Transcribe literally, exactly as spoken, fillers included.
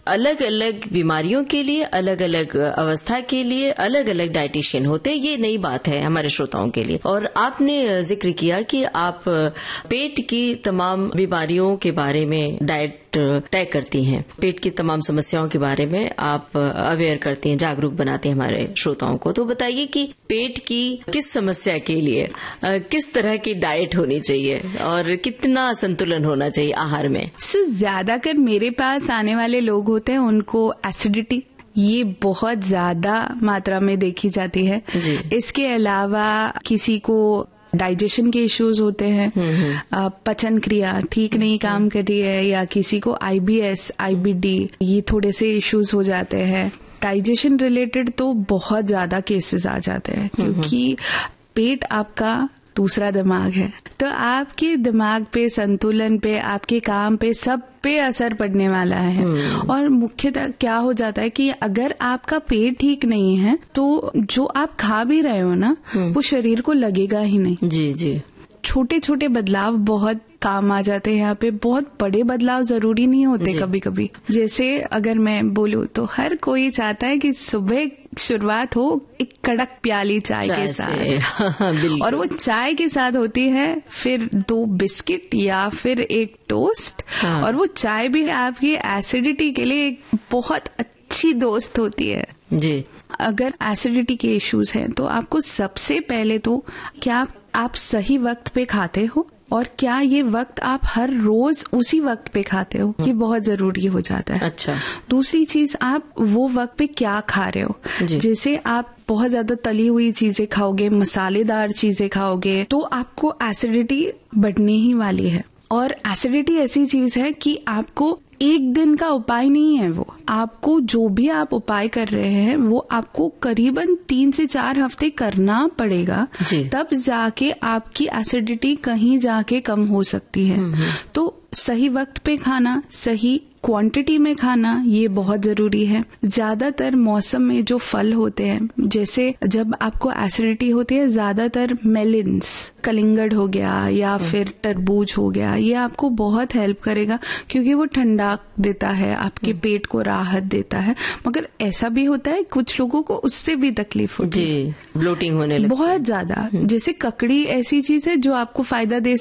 अलग अलग बीमारियों के लिए, अलग अलग अवस्था के लिए अलग अलग डाइटिशियन होते हैं। ये नई बात है हमारे श्रोताओं के लिए। और आपने जिक्र किया कि आप पेट की तमाम बीमारियों के बारे में डाइट तय करती हैं, पेट की तमाम समस्याओं के बारे में आप अवेयर करती हैं, जागरूक बनाती हैं हमारे श्रोताओं को। तो बताइए कि पेट की किस समस्या के लिए किस तरह की डाइट होनी चाहिए और कितना संतुलन होना चाहिए आहार में? सो ज्यादातर मेरे पास आने वाले लोग होते हैं उनको एसिडिटी, ये बहुत ज्यादा मात्रा में देखी जाती है। इसके अलावा किसी को डाइजेशन के इश्यूज होते हैं, पचन क्रिया ठीक नहीं काम कर रही है, या किसी को आईबीएस, आईबीडी, ये थोड़े से इश्यूज हो जाते हैं। डाइजेशन रिलेटेड तो बहुत ज्यादा केसेस आ जाते हैं, क्योंकि पेट आपका दूसरा दिमाग है, तो आपके दिमाग पे, संतुलन पे, आपके काम पे, सब पे असर पड़ने वाला है। और मुख्यतः क्या हो जाता है कि अगर आपका पेट ठीक नहीं है तो जो आप खा भी रहे हो ना, वो शरीर को लगेगा ही नहीं। जी जी। छोटे छोटे बदलाव बहुत काम आ जाते हैं यहाँ पे, बहुत बड़े बदलाव जरूरी नहीं होते कभी कभी। जैसे अगर मैं बोलूँ तो हर कोई चाहता है कि सुबह शुरुआत हो एक कड़क प्याली चाय, चाय के साथ, और वो चाय के साथ होती है फिर दो बिस्किट या फिर एक टोस्ट। हाँ। और वो चाय भी आपकी एसिडिटी के लिए एक बहुत अच्छी दोस्त होती है। जी। अगर एसिडिटी के इश्यूज हैं तो आपको सबसे पहले तो क्या आप सही वक्त पे खाते हो, और क्या ये वक्त आप हर रोज उसी वक्त पे खाते हो, ये बहुत जरूरी हो जाता है। अच्छा। दूसरी चीज, आप वो वक्त पे क्या खा रहे हो। जैसे आप बहुत ज्यादा तली हुई चीजें खाओगे, मसालेदार चीजें खाओगे, तो आपको एसिडिटी बढ़ने ही वाली है। और एसिडिटी ऐसी चीज है कि आपको एक दिन का उपाय नहीं है, वो आपको जो भी आप उपाय कर रहे हैं वो आपको करीबन तीन से चार हफ्ते करना पड़ेगा, तब जाके आपकी एसिडिटी कहीं जाके कम हो सकती है। तो सही वक्त पे खाना, सही क्वांटिटी में खाना, ये बहुत जरूरी है। ज्यादातर मौसम में जो फल होते हैं, जैसे जब आपको एसिडिटी होती है, ज्यादातर मेलिन्स, कलिंगड़ हो गया या फिर तरबूज हो गया, ये आपको बहुत हेल्प करेगा, क्योंकि वो ठंडा देता है, आपके पेट को राहत देता है। मगर ऐसा भी होता है कुछ लोगों को उससे भी तकलीफ होती है, ब्लोटिंग होने लगती है बहुत ज्यादा। जैसे ककड़ी ऐसी चीज है जो आपको फायदा दे